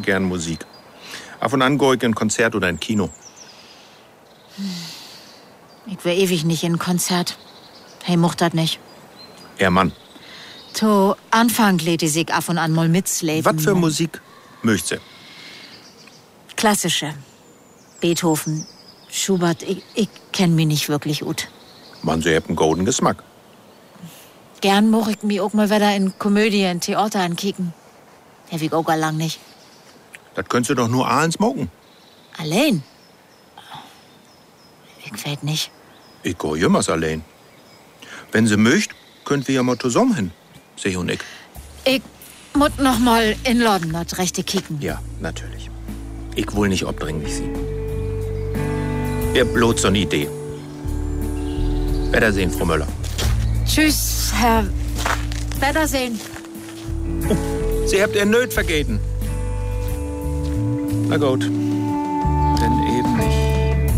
gern Musik. Ab und an gehe ich in ein Konzert oder ein Kino. Ich wär ewig nicht in ein Konzert. Hey, mocht dat nicht. Mann. To Anfang lädt die sich ab und an mal mitslaven. Was für Musik möcht sie? Klassische. Beethoven, Schubert, ich kenn mich nicht wirklich gut. Man, sie haben einen golden Geschmack. Gern moch ich mich auch mal wieder in Komödie, in Theater ankicken. Hab ich auch gar lang nicht. Das könntest du doch nur abends mocken. Allein? Ich weet nicht. Ich gehe jemals allein. Wenn sie möcht, könnt wir ja mal zusammen hin. Sie und ich. Ich muss noch mal in London das rechte kicken. Ja, natürlich. Ich will nicht obdringlich sein. Ihr bloß so eine Idee. Wiedersehen, Frau Möller. Tschüss, Herr. Wiedersehen. Sie habt ihr Nöt vergeten. Na gut.